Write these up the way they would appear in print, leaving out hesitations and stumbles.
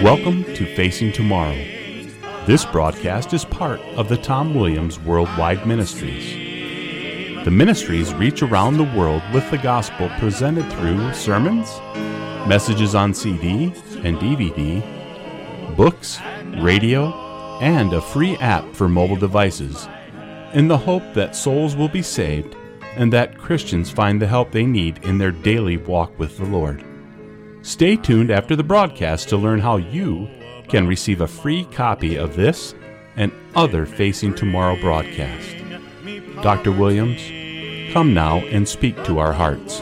Welcome to Facing Tomorrow. This broadcast is part of the Tom Williams Worldwide Ministries. The ministries reach around the world with the gospel presented through sermons, messages on CD and DVD, books, radio, and a free app for mobile devices, in the hope that souls will be saved and that Christians find the help they need in their daily walk with the Lord. Stay tuned after the broadcast to learn how you can receive a free copy of this and other Facing Tomorrow broadcasts. Dr. Williams, come now and speak to our hearts.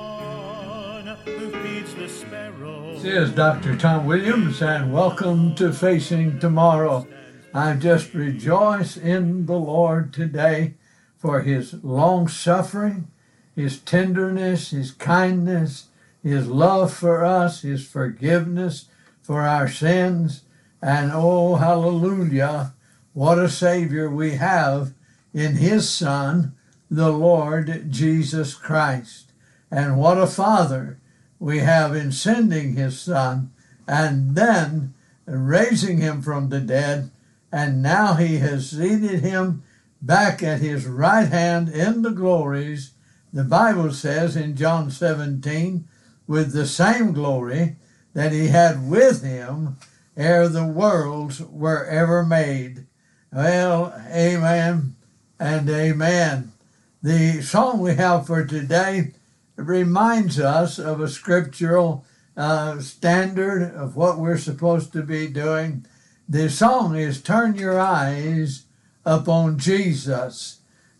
This is Dr. Tom Williams, and welcome to Facing Tomorrow. I just rejoice in the Lord today for His long-suffering, His tenderness, His kindness, His love for us, His forgiveness for our sins, and oh, hallelujah, what a Savior we have in His Son, the Lord Jesus Christ. And what a Father we have in sending His Son and then raising Him from the dead, and now He has seated Him back at His right hand in the glories. The Bible says in John 17, with the same glory that He had with Him ere the worlds were ever made. Well, amen and amen. The song we have for today reminds us of a scriptural standard of what we're supposed to be doing. The song is Turn Your Eyes Upon Jesus.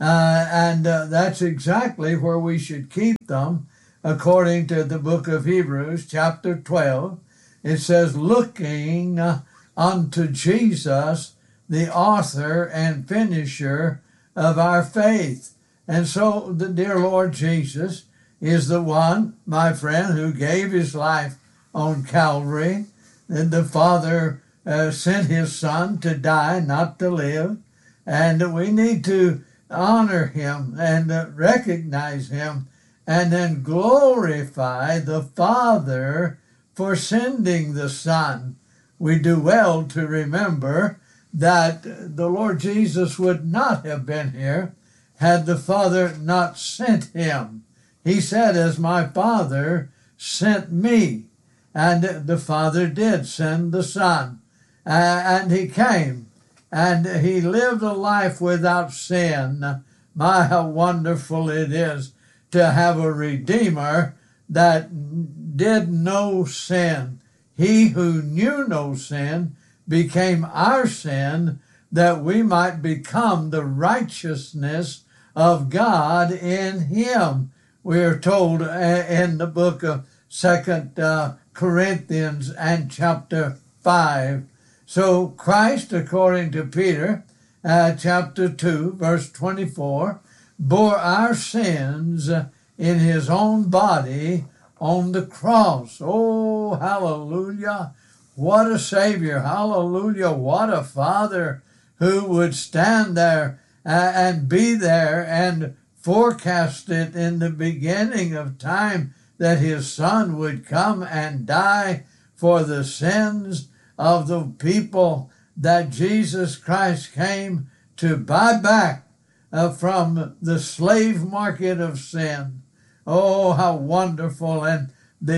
And that's exactly where we should keep them. According to the book of Hebrews, chapter 12, it says, looking unto Jesus, the author and finisher of our faith. And so the dear Lord Jesus is the one, my friend, who gave His life on Calvary. And the Father sent His Son to die, not to live. And we need to honor Him and recognize Him, and then glorify the Father for sending the Son. We do well to remember that the Lord Jesus would not have been here had the Father not sent Him. He said, as my Father sent me. And the Father did send the Son. And He came, and He lived a life without sin. My, how wonderful it is to have a Redeemer that did no sin. He who knew no sin became our sin, that we might become the righteousness of God in Him. We are told in the book of 2 Corinthians and chapter 5. So Christ, according to Peter, chapter 2, verse 24, bore our sins in His own body on the cross. Oh, hallelujah. What a Savior. Hallelujah. What a Father who would stand there and be there and forecast it in the beginning of time that His Son would come and die for the sins of the people, that Jesus Christ came to buy back from the slave market of sin. Oh, how wonderful. And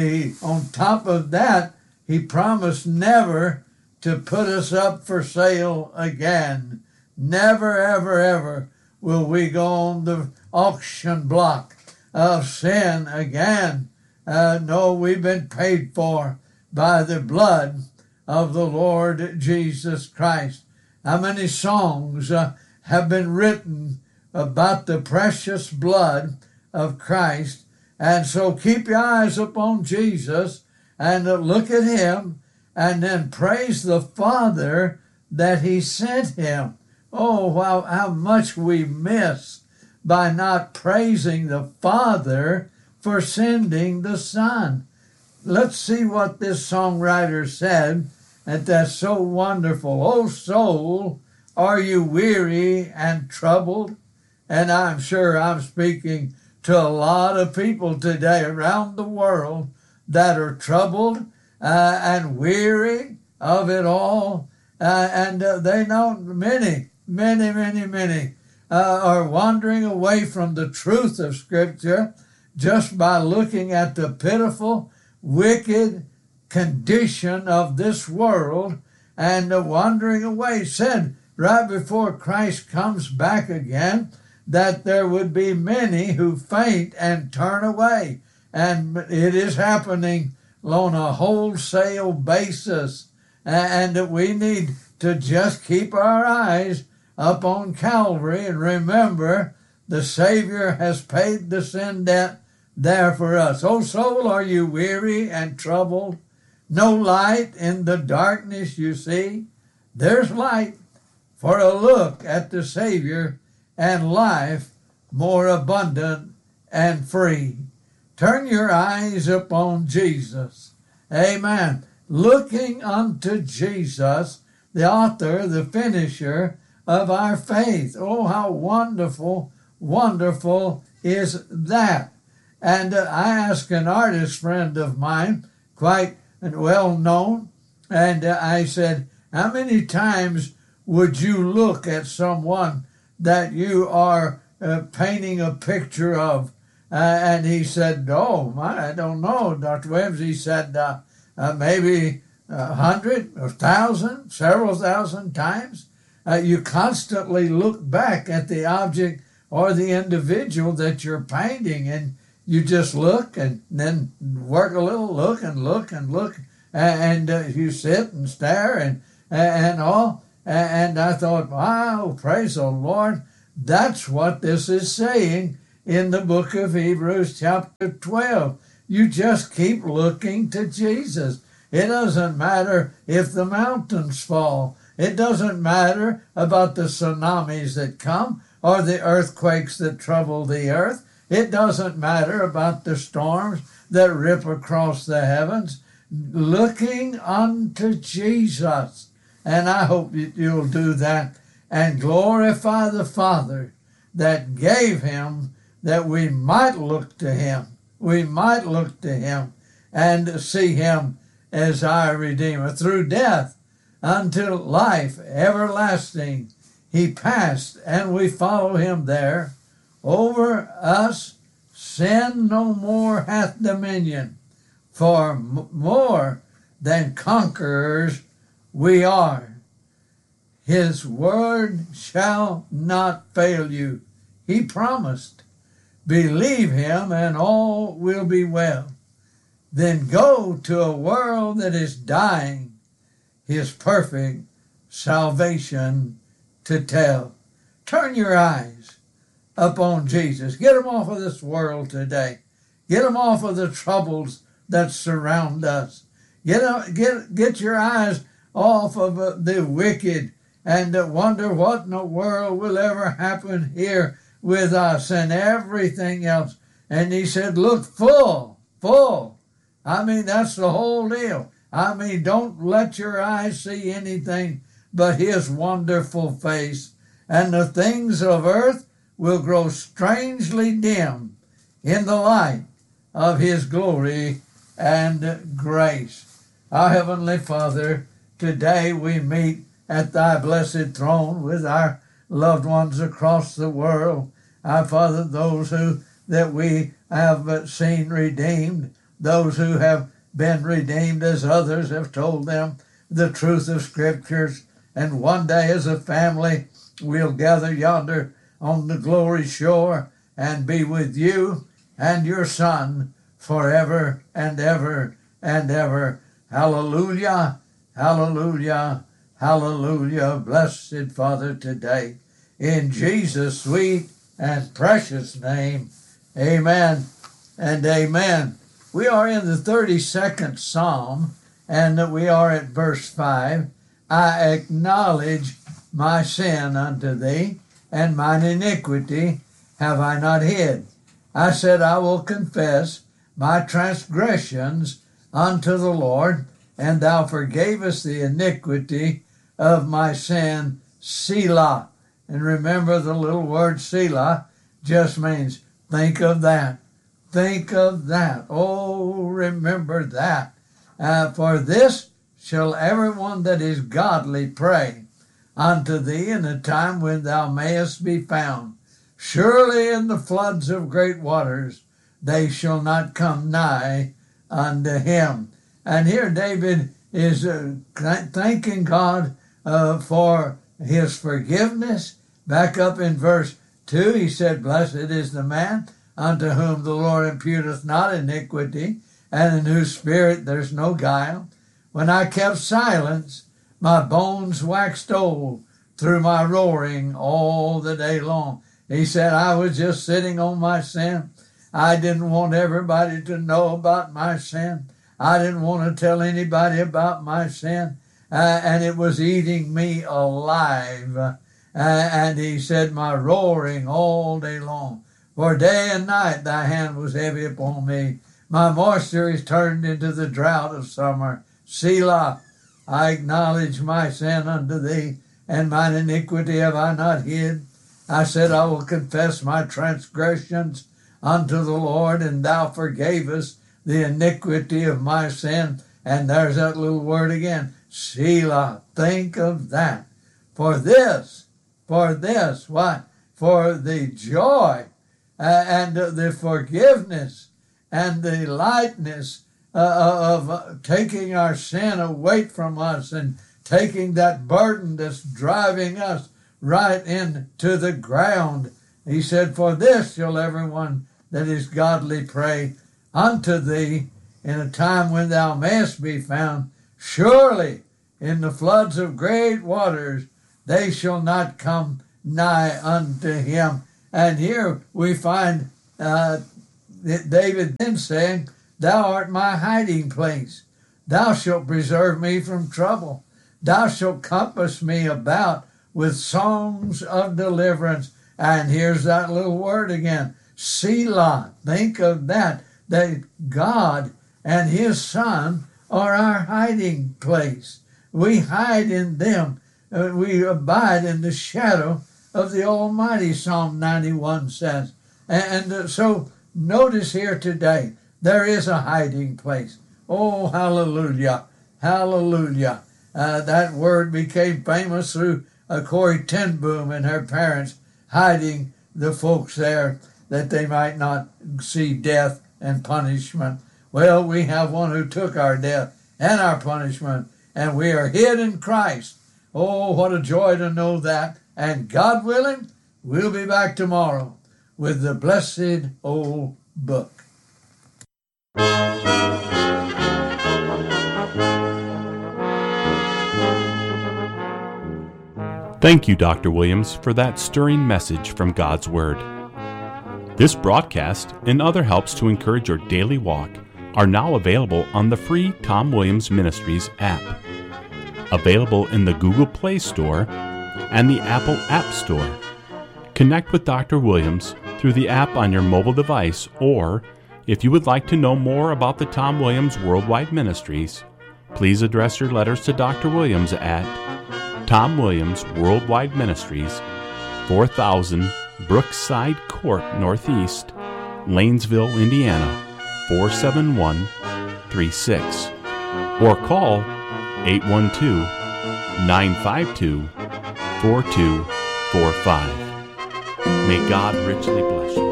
on top of that, He promised never to put us up for sale again. Never, ever, ever will we go on the auction block of sin again. No, we've been paid for by the blood of the Lord Jesus Christ. How many songs have been written about the precious blood of Christ? And so keep your eyes upon Jesus and look at Him, and then praise the Father that He sent Him. Oh, wow, how much we miss by not praising the Father for sending the Son. Let's see what this songwriter said, and that's so wonderful. Oh, soul, are you weary and troubled? And I'm sure I'm speaking to a lot of people today around the world that are troubled and weary of it all. And they know many are wandering away from the truth of Scripture just by looking at the pitiful, wicked condition of this world and wandering away. Said right before Christ comes back again that there would be many who faint and turn away. And it is happening on a wholesale basis. And we need to just keep our eyes up on Calvary and remember the Savior has paid the sin debt there for us. O soul, are you weary and troubled? No light in the darkness you see? There's light for a look at the Savior and life more abundant and free. Turn your eyes upon Jesus. Amen. Looking unto Jesus, the author, the finisher of our faith. Oh, how wonderful, wonderful is that. And I asked an artist friend of mine, quite well known, and I said, how many times would you look at someone that you are painting a picture of? And he said, I don't know, Dr. Webbs. He said, maybe 100 or 1,000, several thousand times. You constantly look back at the object or the individual that you're painting, and you just look and then work a little, look and look and look, and you sit and stare and all. And I thought, wow, praise the Lord. That's what this is saying in the book of Hebrews chapter 12. You just keep looking to Jesus. It doesn't matter if the mountains fall. It doesn't matter about the tsunamis that come or the earthquakes that trouble the earth. It doesn't matter about the storms that rip across the heavens. Looking unto Jesus. And I hope you'll do that and glorify the Father that gave him that we might look to him. We might look to him and see him as our Redeemer. Through death unto life everlasting he passed, and we follow him there. Over us sin no more hath dominion, for more than conquerors we are. His word shall not fail you. He promised. Believe him and all will be well. Then go to a world that is dying, his perfect salvation to tell. Turn your eyes upon Jesus. Get them off of this world today. Get them off of the troubles that surround us. Get your eyes off of the wicked and wonder what in the world will ever happen here with us and everything else. And he said, look full. I mean, that's the whole deal. I mean, don't let your eyes see anything but his wonderful face. And the things of earth will grow strangely dim in the light of his glory and grace. Our Heavenly Father, today we meet at thy blessed throne with our loved ones across the world. Our Father, those that we have seen redeemed, those who have been redeemed as others have told them the truth of Scriptures. And one day as a family we'll gather yonder on the glory shore and be with you and your Son forever and ever and ever. Hallelujah, hallelujah, hallelujah. Blessed Father, today, in Jesus' sweet and precious name, amen and amen. We are in the 32nd Psalm, and we are at verse 5. I acknowledge my sin unto thee, and mine iniquity have I not hid. I said, I will confess my transgressions unto the Lord, and thou forgavest the iniquity of my sin, Selah. And remember, the little word Selah just means think of that. Think of that. Oh, remember that. For this shall everyone that is godly pray unto thee in a time when thou mayest be found. Surely in the floods of great waters they shall not come nigh unto him. And here David is thanking God for his forgiveness. Back up in verse 2, he said, Blessed is the man unto whom the Lord imputeth not iniquity, and in whose spirit there's no guile. When I kept silence, my bones waxed old through my roaring all the day long. He said, I was just sitting on my sin. I didn't want everybody to know about my sin. I didn't want to tell anybody about my sin. And it was eating me alive. And he said, my roaring all day long. For day and night thy hand was heavy upon me. My moisture is turned into the drought of summer. Selah, I acknowledge my sin unto thee, and mine iniquity have I not hid. I said, I will confess my transgressions unto the Lord, and thou forgavest the iniquity of my sin. And there's that little word again, Selah. Think of that. For this, what? For the joy and the forgiveness and the lightness of taking our sin away from us and taking that burden that's driving us right into the ground. He said, for this shall everyone that is godly pray unto thee in a time when thou mayest be found. Surely in the floods of great waters they shall not come nigh unto him. And here we find David then saying, Thou art my hiding place. Thou shalt preserve me from trouble. Thou shalt compass me about with songs of deliverance. And here's that little word again, Selah. Think of that God and his Son are our hiding place. We hide in them. We abide in the shadow of the Almighty, Psalm 91 says. And so notice here today, there is a hiding place. Oh, hallelujah, hallelujah. That word became famous through Corrie ten Boom and her parents hiding the folks there that they might not see death and punishment. Well, we have one who took our death and our punishment, and we are hid in Christ. Oh, what a joy to know that. And God willing, we'll be back tomorrow with the blessed old book. Thank you, Dr. Williams, for that stirring message from God's Word. This broadcast and other helps to encourage your daily walk are now available on the free Tom Williams Ministries app, available in the Google Play Store and the Apple App Store. Connect with Dr. Williams through the app on your mobile device, or if you would like to know more about the Tom Williams Worldwide Ministries, please address your letters to Dr. Williams at Tom Williams Worldwide Ministries, 4000 Brookside Court Northeast, Lanesville, Indiana, 47136, or call 812-952-4245. May God richly bless you.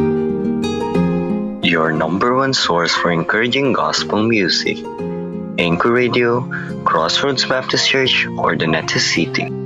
Your number one source for encouraging gospel music. Anchor Radio, Crossroads Baptist Church, or the Netes City.